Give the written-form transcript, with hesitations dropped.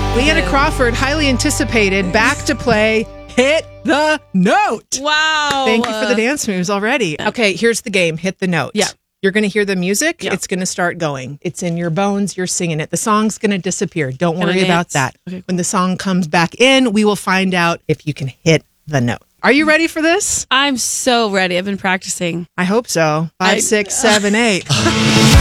Leanna Crawford, highly anticipated, back to play Hit the Note. Wow. Thank you for the dance moves already. Okay, here's the game. Hit the note. Yeah. You're going to hear the music. Yeah. It's going to start going. It's in your bones. You're singing it. The song's going to disappear. Don't worry about that. Okay. When the song comes back in, we will find out if you can hit the note. Are you ready for this? I'm so ready. I've been practicing. I hope so. 5, 6, 7, 8.